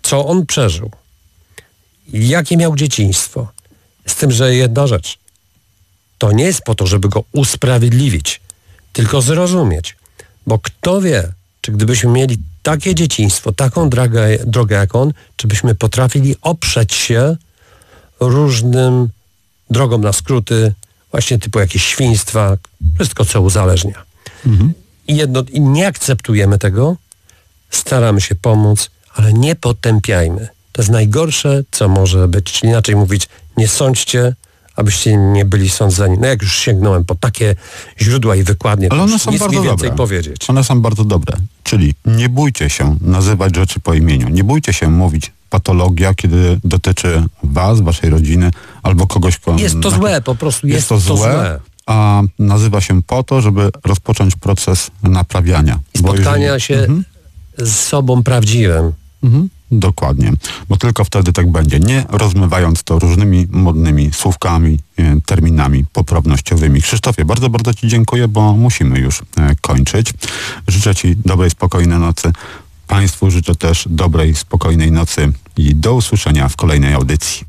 co on przeżył, jakie miał dzieciństwo. Z tym, że jedna rzecz, to nie jest po to, żeby go usprawiedliwić, tylko zrozumieć. Bo kto wie, czy gdybyśmy mieli takie dzieciństwo, taką drogę jak on, czy byśmy potrafili oprzeć się różnym drogom na skróty, właśnie typu jakieś świństwa, wszystko co uzależnia. I nie akceptujemy tego, staramy się pomóc, ale nie potępiajmy. To jest najgorsze, co może być. Czyli inaczej mówić, nie sądźcie, abyście nie byli sądzeni. No jak już sięgnąłem po takie źródła i wykładnie, ale to one są nic bardzo mi więcej dobre. powiedzieć. One są bardzo dobre. Czyli nie bójcie się nazywać rzeczy po imieniu. Nie bójcie się mówić patologia, kiedy dotyczy was, waszej rodziny albo kogoś... Jest to złe, po prostu jest to złe. A nazywa się po to, żeby rozpocząć proces naprawiania. I spotkania się z sobą prawdziwym. Dokładnie, bo tylko wtedy tak będzie, nie rozmywając to różnymi modnymi słówkami, terminami poprawnościowymi. Krzysztofie, bardzo, bardzo ci dziękuję, bo musimy już kończyć. Życzę ci dobrej, spokojnej nocy. Państwu życzę też dobrej, spokojnej nocy i do usłyszenia w kolejnej audycji.